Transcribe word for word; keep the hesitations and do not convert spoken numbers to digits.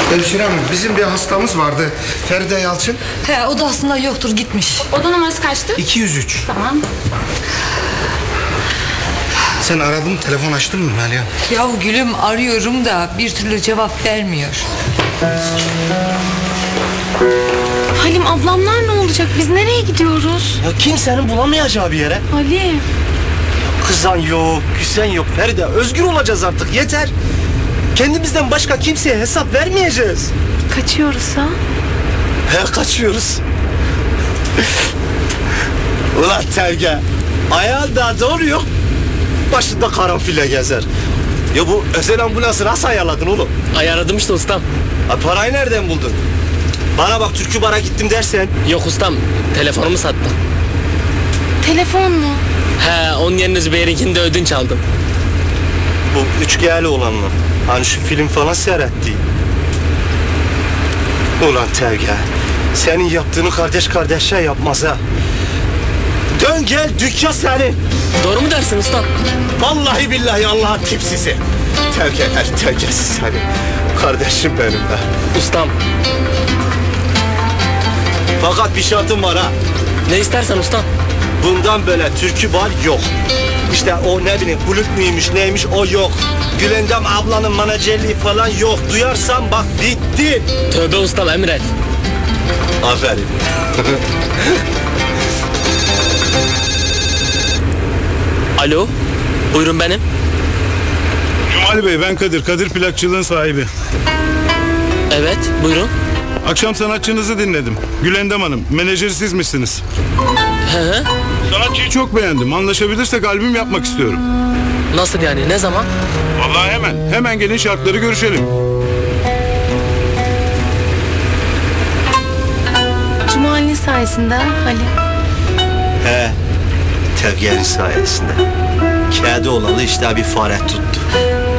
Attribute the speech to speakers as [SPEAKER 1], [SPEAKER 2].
[SPEAKER 1] Hemşire hanım, bizim bir hastamız vardı. Feride Yalçın.
[SPEAKER 2] He, o da aslında yoktur, gitmiş.
[SPEAKER 3] Oda numarası kaçtı?
[SPEAKER 1] iki yüz üç.
[SPEAKER 3] Tamam.
[SPEAKER 1] Sen aradın mı, telefon açtın mı Meryem?
[SPEAKER 2] Ya gülüm, arıyorum da bir türlü cevap vermiyor.
[SPEAKER 3] Halim, ablamlar ne olacak? Biz nereye gidiyoruz?
[SPEAKER 4] Ya kimsenin bulamayacağı bir yere.
[SPEAKER 3] Halim.
[SPEAKER 4] Kızan yok, küsen yok Feride. Özgür olacağız artık, yeter. Kendimizden başka kimseye hesap vermeyeceğiz.
[SPEAKER 3] Kaçıyoruz ha?
[SPEAKER 4] He, kaçıyoruz. Ulan Tevge, ayağın daha doğruyor, başında karanfille gezer. Ya bu özel ambulansı nasıl ayarladın oğlum?
[SPEAKER 5] Ayarladım işte ustam.
[SPEAKER 4] Ha, parayı nereden buldun? Bana bak, Türkü Bar'a gittim dersen.
[SPEAKER 5] Yok ustam, telefonumu sattım.
[SPEAKER 3] Telefon mu?
[SPEAKER 5] He, onun yerine Zübeyir'inkini de ödünç aldım.
[SPEAKER 4] Bu üç G'li olan mı? Hani şu film falan seyretti. Ulan Tevge, senin yaptığını kardeş kardeşe yapmaz ha. Dön gel, dükkan senin.
[SPEAKER 5] Doğru mu dersin ustam?
[SPEAKER 4] Vallahi billahi Allah'ın tipsizi. Tevgeler tevgesiz seni. Kardeşim benim be.
[SPEAKER 5] Ustam,
[SPEAKER 4] Fakat bir şartım var ha.
[SPEAKER 5] ne istersen ustam.
[SPEAKER 4] Bundan böyle türkü bar yok. İşte o ne bileyim kulüp müymüş neymiş o yok. Gülendam ablanın menajerliği falan yok. Duyarsan bak bitti.
[SPEAKER 5] Tövbe ustam, emret.
[SPEAKER 4] Aferin.
[SPEAKER 5] Alo, buyurun benim.
[SPEAKER 6] Cumali Bey, ben Kadir. Kadir plakçılığın sahibi.
[SPEAKER 5] Evet, buyurun.
[SPEAKER 6] Akşam sanatçınızı dinledim. Gülendam Hanım, menajeri siz misiniz?
[SPEAKER 5] He he.
[SPEAKER 6] Sanatçıyı çok beğendim. Anlaşabilirsek albüm yapmak istiyorum.
[SPEAKER 5] Nasıl yani, ne zaman?
[SPEAKER 6] Vallahi hemen. Hemen gelin, şartları görüşelim.
[SPEAKER 3] Cumali'nin sayesinde Halim.
[SPEAKER 4] He. Tevge'nin sayesinde. Kedi olalı işte bir fare tuttu.